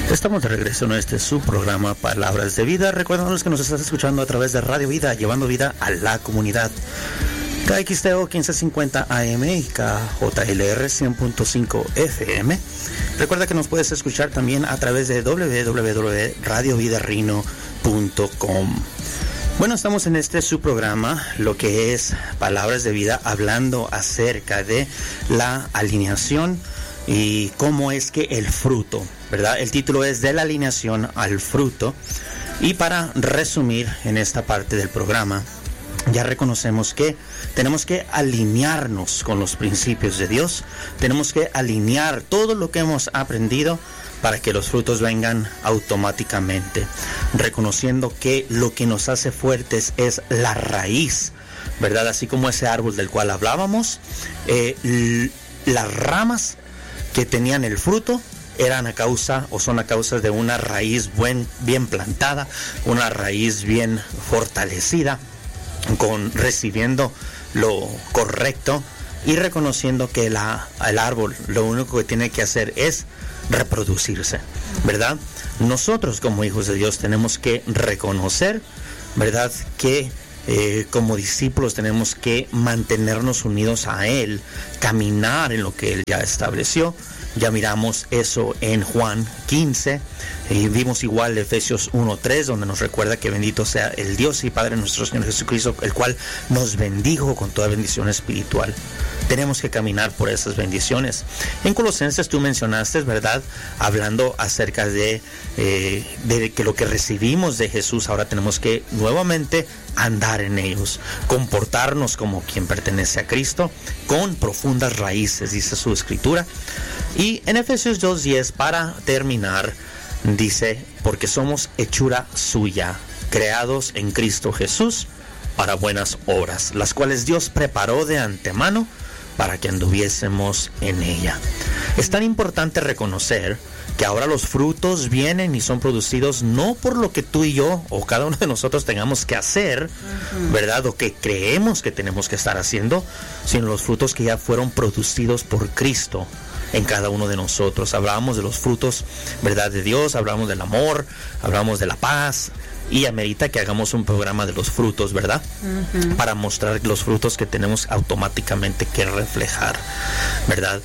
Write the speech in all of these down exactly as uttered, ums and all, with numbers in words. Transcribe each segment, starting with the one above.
Estamos de regreso en este su programa Palabras de Vida. Recuérdanos que nos estás escuchando a través de Radio Vida, llevando vida a la comunidad. K X T O quince cincuenta A M y K J L R cien punto cinco F M. Recuerda que nos puedes escuchar también a través de doble u doble u doble u punto radio vida rino punto com. Bueno, estamos en este su programa, lo que es Palabras de Vida, hablando acerca de la alineación y cómo es que el fruto, ¿verdad? El título es De la alineación al fruto. Y para resumir en esta parte del programa, ya reconocemos que tenemos que alinearnos con los principios de Dios, tenemos que alinear todo lo que hemos aprendido para que los frutos vengan automáticamente, reconociendo que lo que nos hace fuertes es la raíz, ¿verdad? Así como ese árbol del cual hablábamos, eh, l- las ramas que tenían el fruto eran a causa o son a causa de una raíz buen, bien plantada, una raíz bien fortalecida, con recibiendo lo correcto y reconociendo que la, el árbol lo único que tiene que hacer es reproducirse, ¿verdad? Nosotros como hijos de Dios tenemos que reconocer, ¿verdad?, que eh, como discípulos tenemos que mantenernos unidos a Él, caminar en lo que Él ya estableció. Ya miramos eso en Juan quince, y vimos igual Efesios uno tres, donde nos recuerda que bendito sea el Dios y Padre nuestro Señor Jesucristo, el cual nos bendijo con toda bendición espiritual. Tenemos que caminar por esas bendiciones. En Colosenses tú mencionaste, ¿verdad?, hablando acerca de, eh, de que lo que recibimos de Jesús, ahora tenemos que nuevamente andar en ellos, comportarnos como quien pertenece a Cristo, con profundas raíces, dice su escritura. Y en Efesios dos diez, para terminar, dice, porque somos hechura suya, creados en Cristo Jesús para buenas obras, las cuales Dios preparó de antemano para que anduviésemos en ella. Es tan importante reconocer que ahora los frutos vienen y son producidos no por lo que tú y yo o cada uno de nosotros tengamos que hacer, uh-huh. ¿verdad?, o que creemos que tenemos que estar haciendo, sino los frutos que ya fueron producidos por Cristo en cada uno de nosotros. Hablábamos de los frutos, ¿verdad?, de Dios, hablamos del amor, hablamos de la paz, y amerita que hagamos un programa de los frutos, ¿verdad?, uh-huh. para mostrar los frutos que tenemos automáticamente que reflejar, ¿verdad?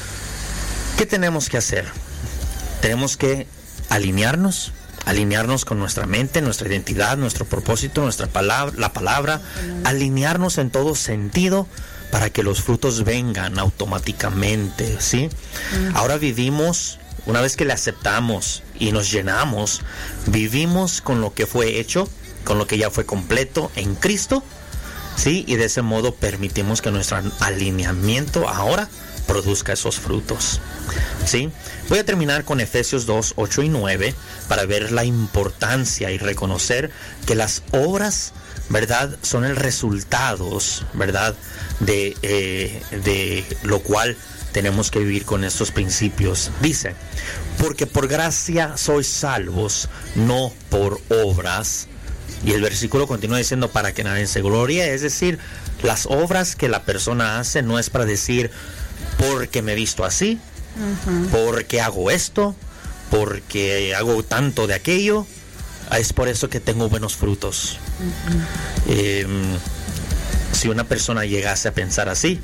¿Qué tenemos que hacer? Tenemos que alinearnos, alinearnos con nuestra mente, nuestra identidad, nuestro propósito, nuestra palabra, la palabra, uh-huh. alinearnos en todo sentido para que los frutos vengan automáticamente, ¿sí? Uh-huh. Ahora vivimos, una vez que le aceptamos y nos llenamos, vivimos con lo que fue hecho, con lo que ya fue completo en Cristo, ¿sí? Y de ese modo permitimos que nuestro alineamiento ahora produzca esos frutos, ¿sí? Voy a terminar con Efesios dos, ocho y nueve para ver la importancia y reconocer que las obras, ¿verdad?, son el resultado, ¿verdad?, de, eh, de lo cual tenemos que vivir con estos principios. Dice, porque por gracia sois salvos, no por obras. Y el versículo continúa diciendo, para que nadie se glorie. Es decir, las obras que la persona hace no es para decir, porque me he visto así, uh-huh. porque hago esto, porque hago tanto de aquello, es por eso que tengo buenos frutos. Uh-huh. Eh, si una persona llegase a pensar así,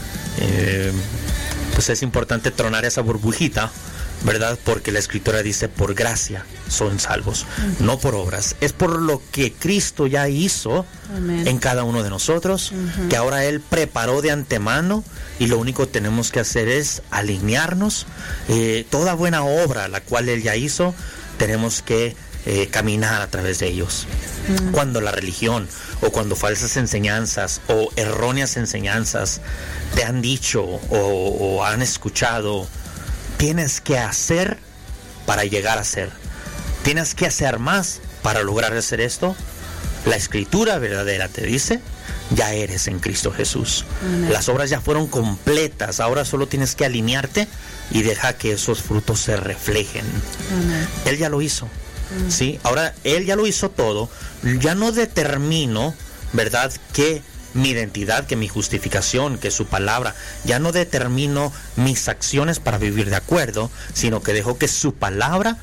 eh, pues es importante tronar esa burbujita, ¿verdad? Porque la escritura dice, por gracia son salvos, uh-huh. no por obras. Es por lo que Cristo ya hizo Amen. En cada uno de nosotros, uh-huh. que ahora Él preparó de antemano, y lo único que tenemos que hacer es alinearnos. Eh, toda buena obra la cual Él ya hizo, tenemos que eh, caminar a través de ellos. Uh-huh. Cuando la religión o cuando falsas enseñanzas o erróneas enseñanzas te han dicho o, o han escuchado, tienes que hacer para llegar a ser, tienes que hacer más para lograr hacer esto, la escritura verdadera te dice, ya eres en Cristo Jesús. Amén. Las obras ya fueron completas, ahora solo tienes que alinearte y deja que esos frutos se reflejen. Amén. Él ya lo hizo. Amén. ¿Sí? Ahora Él ya lo hizo todo, ya no determino, ¿verdad?, que mi identidad, que mi justificación, que su palabra, ya no determino mis acciones para vivir de acuerdo, sino que dejo que su palabra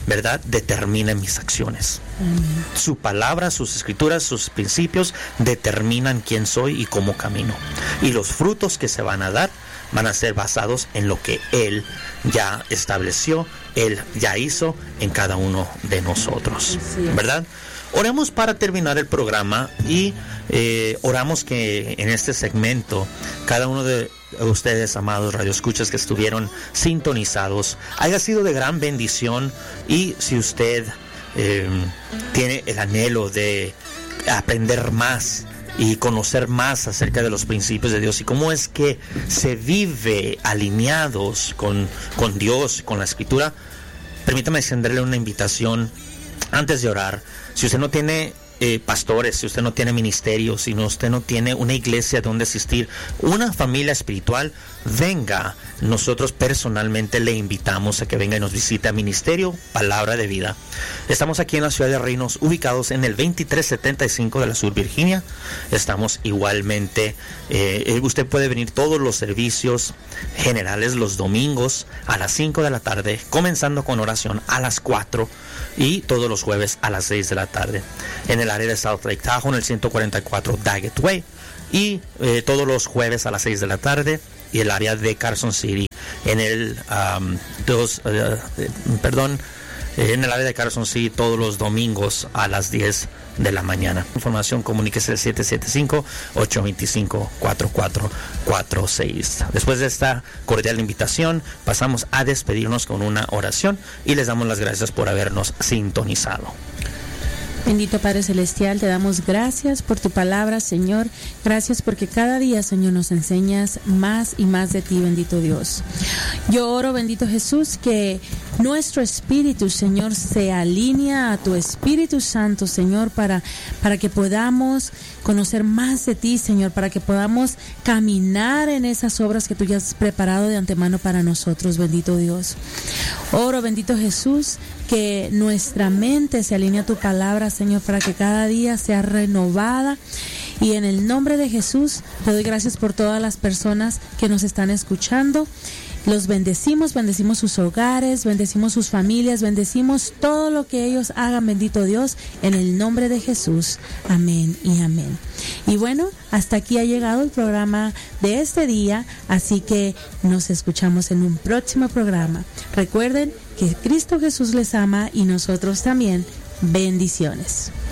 ¿verdad?, determinen mis acciones. Amén. Su palabra, sus escrituras, sus principios determinan quién soy y cómo camino. Y los frutos que se van a dar van a ser basados en lo que Él ya estableció, Él ya hizo en cada uno de nosotros, ¿verdad? Oremos para terminar el programa y eh, oramos que en este segmento cada uno de ustedes, amados radioescuchas que estuvieron sintonizados, haya sido de gran bendición. Y si usted eh, tiene el anhelo de aprender más y conocer más acerca de los principios de Dios y cómo es que se vive alineados con, con Dios, con la Escritura, permítame extenderle una invitación antes de orar. Si usted no tiene eh, pastores, si usted no tiene ministerio, si no, usted no tiene una iglesia donde asistir, una familia espiritual, venga. Nosotros personalmente le invitamos a que venga y nos visite a Ministerio Palabra de Vida. Estamos aquí en la ciudad de Reinos, ubicados en el veintitrés setenta y cinco de la Sur Virginia. Estamos igualmente, eh, usted puede venir todos los servicios generales los domingos a las cinco de la tarde, comenzando con oración a las cuatro, y todos los jueves a las seis de la tarde. En el área de South Lake Tahoe, en el ciento cuarenta y cuatro Daggett Way, y eh, todos los jueves a las seis de la tarde, y el área de Carson City en el um, dos, uh, eh, perdón eh, en el área de Carson City todos los domingos a las diez de la mañana. Información, comuníquese al siete siete cinco, ocho dos cinco, cuatro cuatro cuatro seis. Después de esta cordial invitación, pasamos a despedirnos con una oración y les damos las gracias por habernos sintonizado. Bendito Padre Celestial, te damos gracias por tu palabra, Señor. Gracias porque cada día, Señor, nos enseñas más y más de ti, bendito Dios. Yo oro, bendito Jesús, que nuestro espíritu, Señor, se alinea a tu Espíritu Santo, Señor, para, para que podamos conocer más de ti, Señor, para que podamos caminar en esas obras que tú ya has preparado de antemano para nosotros, bendito Dios. Oro, bendito Jesús, que nuestra mente se alinee a tu palabra, Señor, para que cada día sea renovada. Y en el nombre de Jesús, te doy gracias por todas las personas que nos están escuchando. Los bendecimos, bendecimos sus hogares, bendecimos sus familias, bendecimos todo lo que ellos hagan, bendito Dios, en el nombre de Jesús. Amén y amén. Y bueno, hasta aquí ha llegado el programa de este día, así que nos escuchamos en un próximo programa. Recuerden que Cristo Jesús les ama y nosotros también. Bendiciones.